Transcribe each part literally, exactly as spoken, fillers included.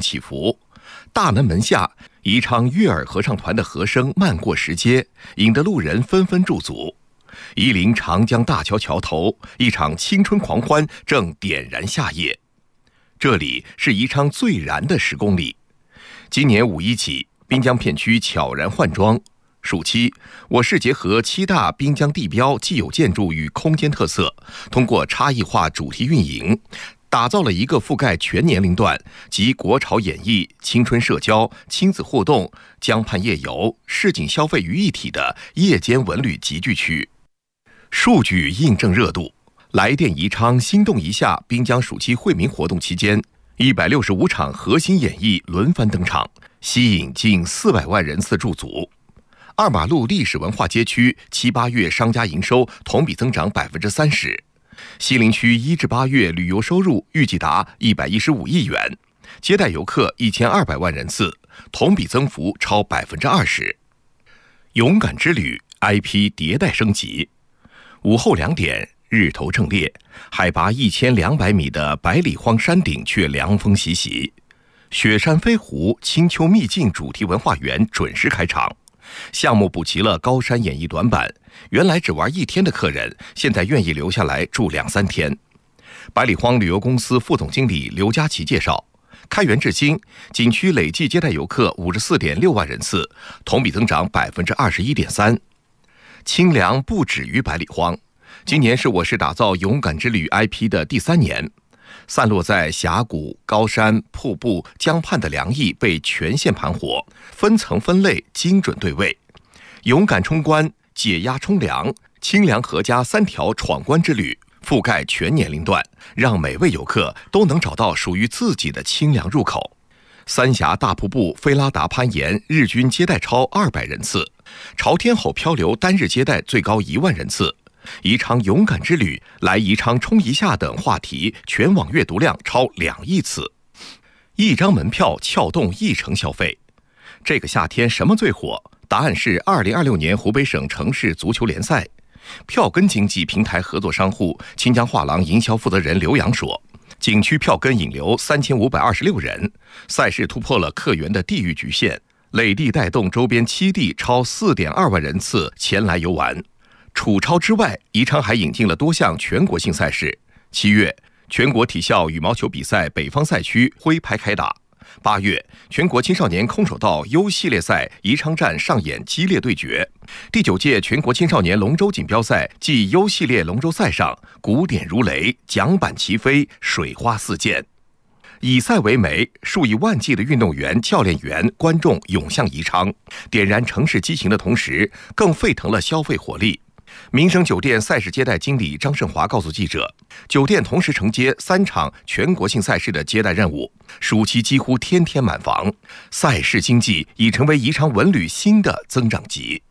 起伏。大南门下，宜昌悦耳合唱团的和声漫过石阶，引得路人纷纷驻足。夷陵长江大桥桥头，一场青春狂欢正点燃夏夜。这里是宜昌最燃的十公里。今年五一起，滨江片区悄然换装。暑期，我市结合七大滨江地标既有建筑与空间特色，通过差异化主题运营，打造了一个覆盖全年龄段集国潮演艺、青春社交、亲子互动、江畔夜游、市井消费于一体的夜间文旅集聚区。数据印证热度，来电宜昌心动一下滨江暑期惠民活动期间，一百六十五场核心演艺轮番登场，吸引近四百万人次驻足。二马路历史文化街区七八月商家营收同比增长百分之三十，西陵区一至八月旅游收入预计达一百一十五亿元，接待游客一千二百万人次，同比增幅超百分之二十。勇敢之旅 I P 迭代升级。午后两点，日头正烈，海拔一千两百米的百里荒山顶却凉风习习。雪山飞狐青丘秘境主题文化园准时开场，项目补齐了高山演艺短板，原来只玩一天的客人，现在愿意留下来住两三天。百里荒旅游公司副总经理刘佳琪介绍，开园至今，景区累计接待游客五十四点六万人次，同比增长百分之二十一点三。清凉不止于百里荒，今年是我市打造勇敢之旅 I P 的第三年。散落在峡谷、高山、瀑布、江畔的凉意被全线盘活，分层分类，精准对位。勇敢冲关、解压冲凉、清凉合家三条闯关之旅，覆盖全年龄段，让每位游客都能找到属于自己的清凉入口。三峡大瀑布菲拉达攀岩日均接待超二百人次，朝天吼漂流单日接待最高一万人次。宜昌勇敢之旅、来宜昌冲一下等话题全网阅读量超两亿次，一张门票撬动一成消费。这个夏天什么最火？答案是二零二六年湖北省城市足球联赛。票根经济平台合作商户清江画廊营销负责人刘洋说，景区票根引流三千五百二十六人，赛事突破了客源的地域局限，累计带动周边七地超四点二万人次前来游玩。楚超之外，宜昌还引进了多项全国性赛事。七月，全国体校羽毛球比赛北方赛区挥拍开打。八月，全国青少年空手道 U 系列赛宜昌站上演激烈对决。第九届全国青少年龙舟锦标赛暨 U 系列龙舟赛上，鼓点如雷，桨板齐飞，水花四溅。以赛为媒，数以万计的运动员、教练员、观众涌向宜昌，点燃城市激情的同时，更沸腾了消费活力。民生酒店赛事接待经理张胜华告诉记者，酒店同时承接三场全国性赛事的接待任务，暑期几乎天天满房，赛事经济已成为宜昌文旅新的增长极。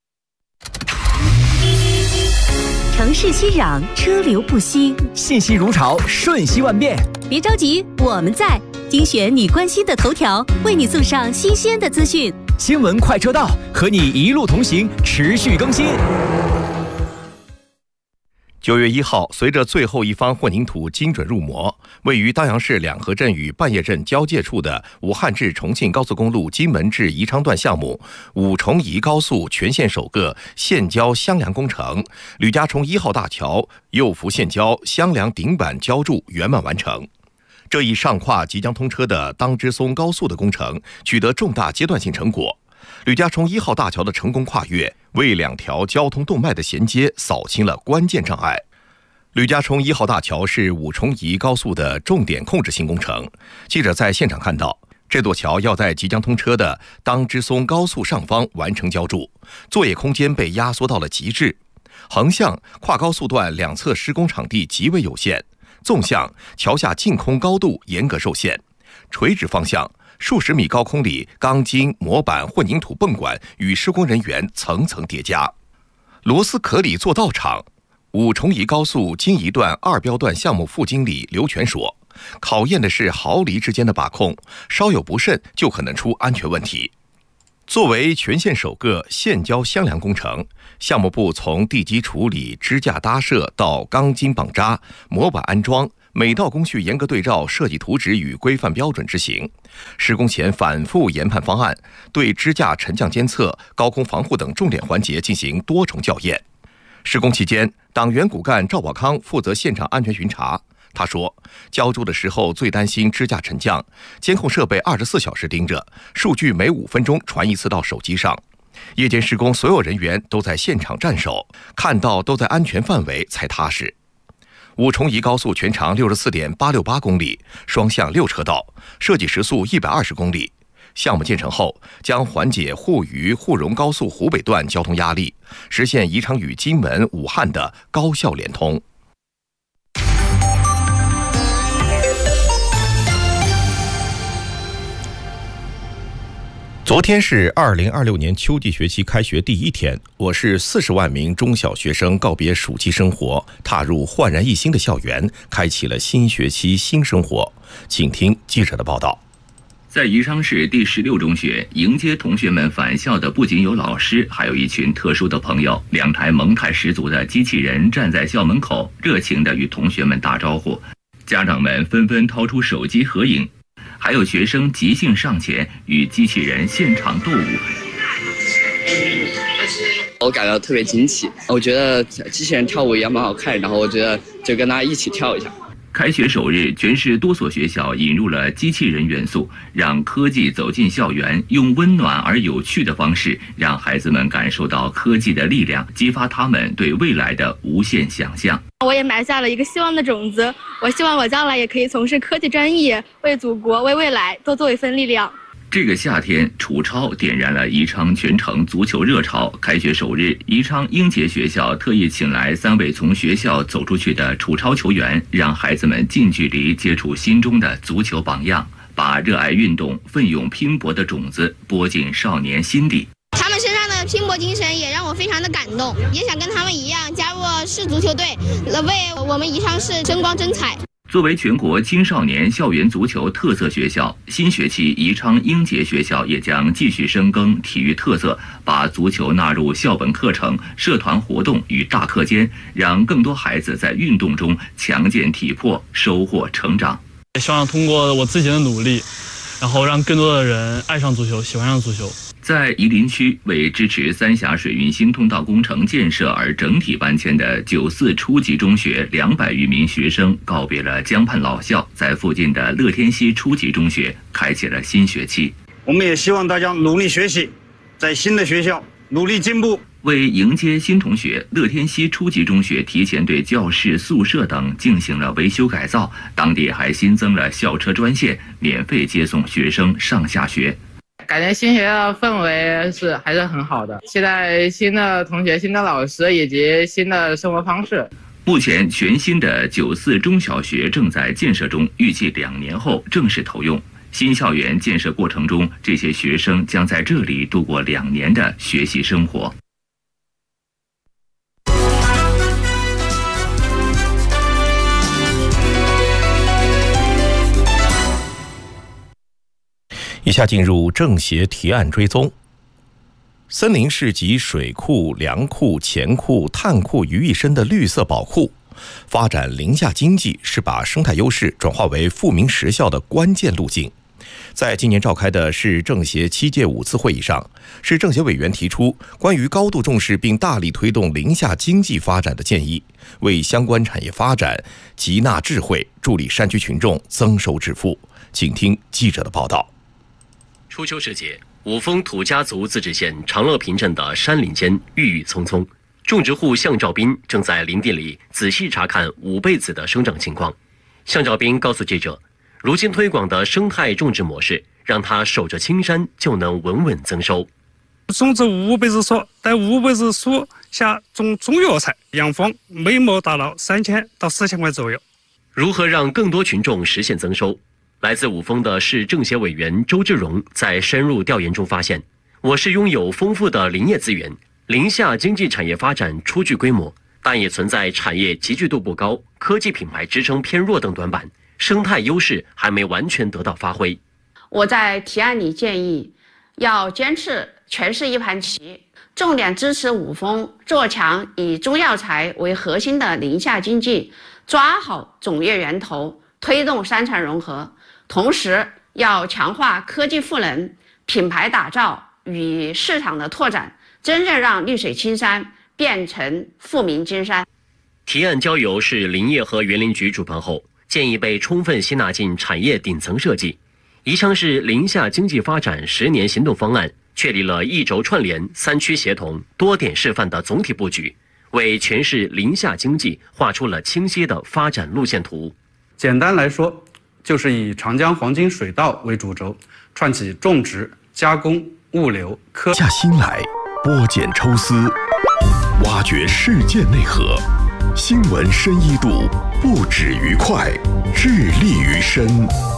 城市熙攘，车流不息， 信息如潮，瞬息万变。 别着急，我们在精选你关心的头条，为你送上新鲜的资讯。 新闻快车道，和你一路同行，持续更新。 九月一号，随着最后一方混凝土精准入模，位于当阳市两河镇与半叶镇交界处的武汉至重庆高速公路金门至宜昌段项目五重宜高速全线首个线交箱梁工程吕家冲一号大桥右幅线交箱梁顶板浇筑圆满完成。这一上跨即将通车的当支松高速的工程取得重大阶段性成果。吕家冲一号大桥的成功跨越，为两条交通动脉的衔接扫清了关键障碍。吕家冲一号大桥是五重宜高速的重点控制性工程。记者在现场看到，这座桥要在即将通车的当支松高速上方完成浇筑，作业空间被压缩到了极致。横向跨高速段两侧施工场地极为有限，纵向桥下净空高度严格受限，垂直方向数十米高空里，钢筋、模板、混凝土泵管与施工人员层层叠加。螺丝壳里做道场。五重宜高速金宜段二标段项目副经理刘全说，考验的是毫厘之间的把控，稍有不慎就可能出安全问题。作为全县首个线交箱梁工程，项目部从地基处理、支架搭设到钢筋绑扎、模板安装、 每道工序严格对照设计图纸与规范标准执行，施工前反复研判方案，对支架沉降监测、高空防护等重点环节进行多重校验。施工期间，党员骨干赵宝康负责现场安全巡查。他说，浇筑的时候最担心支架沉降，监控设备二十四小时盯着，数据每五分钟传一次到手机上。夜间施工，所有人员都在现场站守，看到都在安全范围才踏实。五重宜高速全长六十四点八六八公里，双向六车道，设计时速一百二十公里。项目建成后，将缓解沪渝沪蓉高速湖北段交通压力，实现宜昌与金门、武汉的高效联通。昨天是二零二六年秋季学期开学第一天，我市四十万名中小学生告别暑期生活，踏入焕然一新的校园，开启了新学期新生活。请听记者的报道。 在宜昌市第十六中学，迎接同学们返校的不仅有老师，还有一群特殊的朋友。两台萌态十足的机器人站在校门口，热情地与同学们打招呼。家长们纷纷掏出手机合影，还有学生即兴上前与机器人现场斗舞。 我感到特别惊喜，我觉得机器人跳舞也蛮好看，然后我觉得就跟他一起跳一下。 开学首日，全市多所学校引入了机器人元素，让科技走进校园，用温暖而有趣的方式，让孩子们感受到科技的力量，激发他们对未来的无限想象。 我也埋下了一个希望的种子，我希望我将来也可以从事科技专业，为祖国、为未来多做一份力量。 这个夏天，楚超点燃了宜昌全城足球热潮。开学首日，宜昌英杰学校特意请来三位从学校走出去的楚超球员，让孩子们近距离接触心中的足球榜样，把热爱运动、奋勇拼搏的种子播进少年心底。 他们身上的拼搏精神也让我非常的感动，也想跟他们一样加入市足球队，为我们宜昌市争光争彩。 作为全国青少年校园足球特色学校，新学期宜昌英杰学校也将继续深耕体育特色，把足球纳入校本课程、社团活动与大课间，让更多孩子在运动中强健体魄，收获成长。 希望通过我自己的努力，然后让更多的人爱上足球，喜欢上足球。 在宜林区为支持三峡水运新通道工程建设而整体搬迁的九四初级中学两百余名学生告别了江畔老校，在附近的乐天溪初级中学开启了新学期。 我们也希望大家努力学习，在新的学校努力进步。 为迎接新同学，乐天溪初级中学提前对教室、宿舍等进行了维修改造，当地还新增了校车专线，免费接送学生上下学。 感觉新学校氛围是还是很好的，期待新的同学、新的老师以及新的生活方式。 目前，全新的九四中小学正在建设中，预计两年后正式投用。新校园建设过程中，这些学生将在这里度过两年的学习生活。 以下进入政协提案追踪。森林是集水库、粮库、钱库、碳库于一身的绿色宝库，发展林下经济是把生态优势转化为富民实效的关键路径。在今年召开的市政协七届五次会议上，市政协委员提出关于高度重视并大力推动林下经济发展的建议，为相关产业发展集纳智慧，助力山区群众增收致富。请听记者的报道。 初秋时节，五峰土家族自治县长乐坪镇的山林间郁郁葱葱，种植户向兆斌正在林地里仔细查看五倍子的生长情况。向兆斌告诉记者，如今推广的生态种植模式，让他守着青山就能稳稳增收。 种植五倍子树，在五倍子树下种中药材、洋枫，每亩达到三千到四千块左右。 如何让更多群众实现增收？来自五峰的市政协委员周志荣在深入调研中发现，我市拥有丰富的林业资源，林下经济产业发展初具规模，但也存在产业集聚度不高、科技品牌支撑偏弱等短板，生态优势还没完全得到发挥。 我在提案里建议，要坚持全市一盘棋，重点支持五峰做强以中药材为核心的林下经济， 抓好总业源头，推动三产融合，同时要强化科技赋能、品牌打造与市场的拓展，真正让绿水青山变成富民金山。 提案交由市林业和园林局主办后，建议被充分吸纳进产业顶层设计。宜昌市林下经济发展十年行动方案确立了一轴串联、三区协同、多点示范的总体布局，为全市林下经济画出了清晰的发展路线图。 简单来说，就是以长江黄金水道为主轴，串起种植、加工、物流、科下心来，剥茧抽丝，挖掘事件内核。新闻深一度，不止于快，致力于深。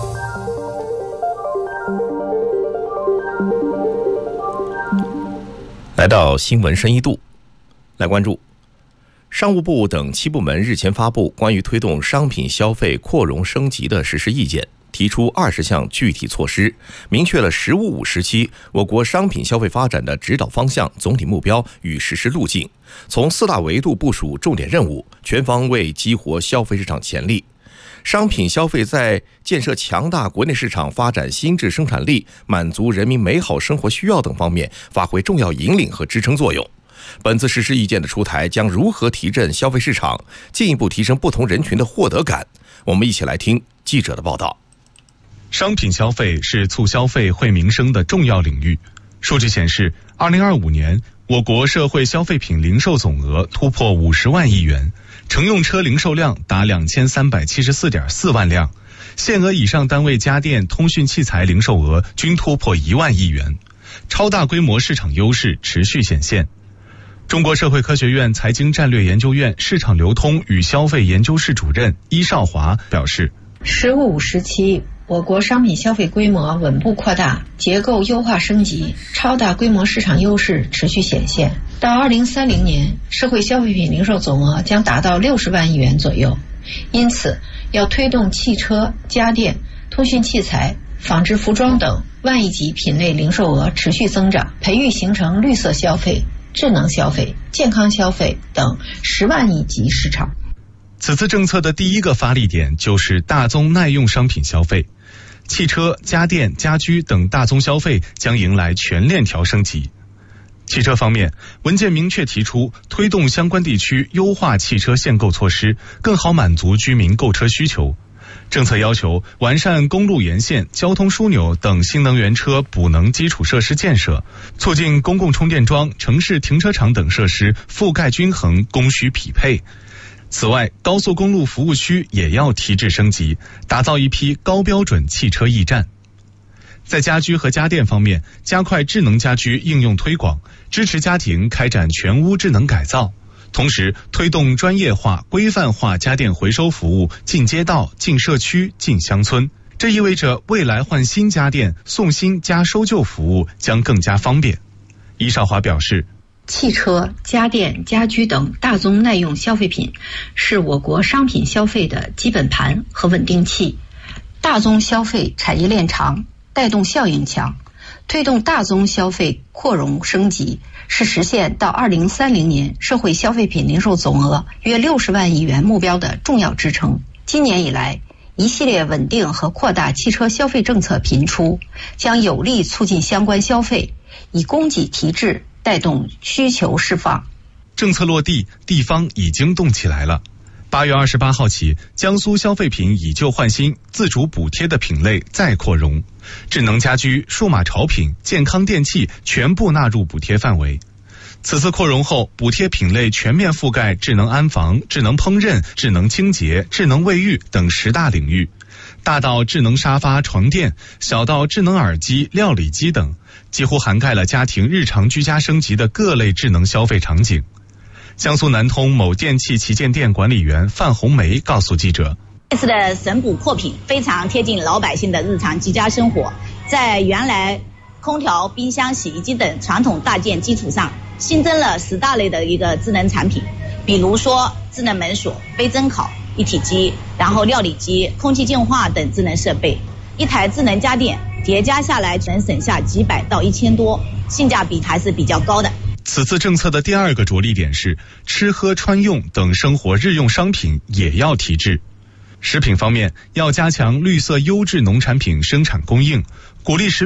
来到新闻深一度，来关注商务部等七部门日前发布关于推动商品消费扩容升级的实施意见，提出二十项具体措施，明确了“十五五”时期我国商品消费发展的指导方向、总体目标与实施路径，从四大维度部署重点任务，全方位激活消费市场潜力。商品消费在建设强大国内市场、发展新质生产力、满足人民美好生活需要等方面发挥重要引领和支撑作用。本次实施意见的出台将如何提振消费市场，进一步提升不同人群的获得感？我们一起来听记者的报道。 商品消费是促消费、惠民生的重要领域。数据显示，二零二五年我国社会消费品零售总额突破五十万亿元，乘用车零售量达两千三百七十四点四万辆，限额以上单位家电、通讯器材零售额均突破一万亿元，超大规模市场优势持续显现。中国社会科学院财经战略研究院市场流通与消费研究室主任伊少华表示， 十五五时期，我国商品消费规模稳步扩大，结构优化升级，超大规模市场优势持续显现。到二零三零年，社会消费品零售总额将达到六十万亿元左右。因此，要推动汽车、家电、通讯器材、纺织服装等万亿级品类零售额持续增长，培育形成绿色消费、智能消费、健康消费等十万亿级市场。 此次政策的第一个发力点就是大宗耐用商品消费，汽车、家电、家居等大宗消费将迎来全链条升级。汽车方面，文件明确提出推动相关地区优化汽车限购措施，更好满足居民购车需求。政策要求完善公路沿线、交通枢纽等新能源车补能基础设施建设，促进公共充电桩、城市停车场等设施覆盖均衡、供需匹配。此外，高速公路服务区也要提质升级，打造一批高标准汽车驿站。在家居和家电方面，加快智能家居应用推广，支持家庭开展全屋智能改造，同时推动专业化、规范化家电回收服务进街道、进社区、进乡村。这意味着未来换新家电、送新加收旧服务将更加方便。伊少华表示， 汽车、家电、家居等大宗耐用消费品是我国商品消费的基本盘和稳定器。大宗消费产业链长，带动效应强，推动大宗消费扩容升级，是实现到二零三零年社会消费品零售总额约六十万亿元目标的重要支撑。今年以来，一系列稳定和扩大汽车消费政策频出，将有力促进相关消费，以供给提质，带动需求释放。 政策落地，地方已经动起来了。八月二十八号起，江苏消费品以旧换新自主补贴的品类再扩容，智能家居、数码潮品、健康电器全部纳入补贴范围。此次扩容后，补贴品类全面覆盖智能安防、智能烹饪、智能清洁、智能卫浴等十大领域，大到智能沙发、床垫，小到智能耳机、料理机等，几乎涵盖了家庭日常居家升级的各类智能消费场景。江苏南通某电器旗舰店管理员范红梅告诉记者， 这次的省补扩品非常贴近老百姓的日常居家生活，在原来空调、冰箱、洗衣机等传统大件基础上，新增了十大类的一个智能产品，比如说智能门锁、杯蒸烤、一体机，然后料理机、空气净化等智能设备。一台智能家电叠加下来能省下几百到一千多，性价比还是比较高的。 此次政策的第二个着力点是吃喝穿用等生活日用商品也要提质。食品方面，要加强绿色优质农产品生产供应，鼓励食